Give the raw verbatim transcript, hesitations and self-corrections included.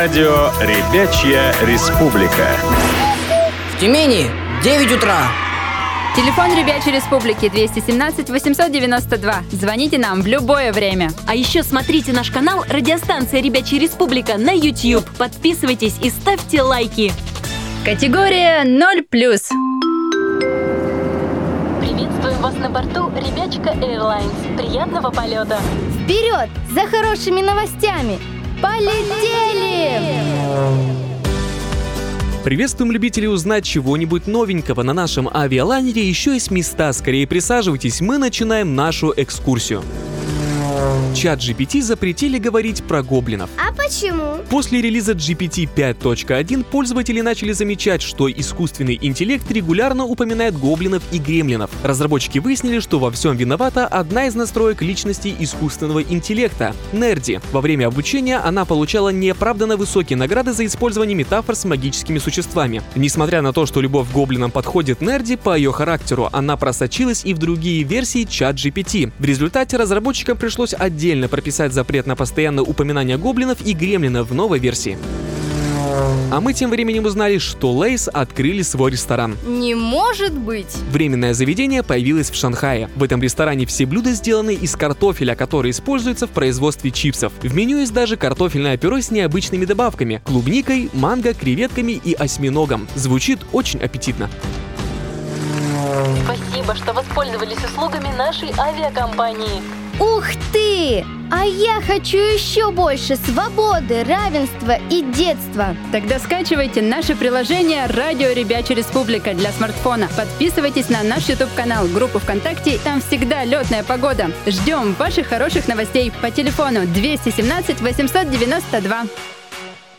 Радио «Ребячья республика». В Тюмени девять утра. Телефон Ребячей Республики двести семнадцать восемьсот девяносто два. Звоните нам в любое время. А еще смотрите наш канал «Радиостанция Ребячья Республика» на YouTube. Подписывайтесь и ставьте лайки. Категория ноль плюс. Приветствуем вас на борту Ребячка Airlines. Приятного полета. Вперед! За хорошими новостями! Полетели! Приветствуем любителей узнать чего-нибудь новенького. На нашем авиалайнере еще есть места. Скорее присаживайтесь, мы начинаем нашу экскурсию. Чат джи пи ти запретили говорить про гоблинов. А почему? После релиза джи пи ти пять точка один пользователи начали замечать, что искусственный интеллект регулярно упоминает гоблинов и гремлинов. Разработчики выяснили, что во всем виновата одна из настроек личности искусственного интеллекта — Нерди. Во время обучения она получала неоправданно высокие награды за использование метафор с магическими существами. Несмотря на то, что любовь к гоблинам подходит Нерди по ее характеру, она просочилась и в другие версии чат джи пи ти. В результате разработчикам пришлось отдельно прописать запрет на постоянное упоминание гоблинов и гремлинов в новой версии. А мы тем временем узнали, что Лейс открыли свой ресторан. Не может быть! Временное заведение появилось в Шанхае. В этом ресторане все блюда сделаны из картофеля, который используется в производстве чипсов. В меню есть даже картофельное пюре с необычными добавками – клубникой, манго, креветками и осьминогом. Звучит очень аппетитно. Спасибо, что воспользовались услугами нашей авиакомпании. Ух ты! А я хочу еще больше свободы, равенства и детства. Тогда скачивайте наше приложение «Радио Ребячья Республика» для смартфона. Подписывайтесь на наш YouTube-канал, группу ВКонтакте, там всегда летная погода. Ждем ваших хороших новостей по телефону двести семнадцать восемьсот девяносто два.